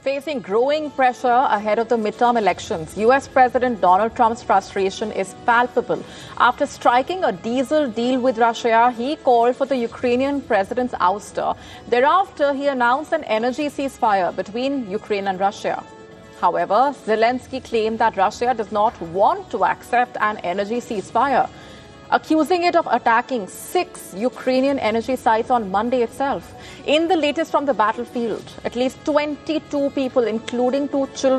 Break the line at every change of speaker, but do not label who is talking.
Facing growing pressure ahead of the midterm elections, U.S. President Donald Trump's frustration is palpable. After striking a diesel deal with Russia, he called for the Ukrainian president's ouster. Thereafter, he announced an energy ceasefire between Ukraine and Russia. However, Zelensky claimed that Russia does not want to accept an energy ceasefire, accusing it of attacking 6 Ukrainian energy sites on Monday itself. In the latest from the battlefield, at least 22 people, including 2 children,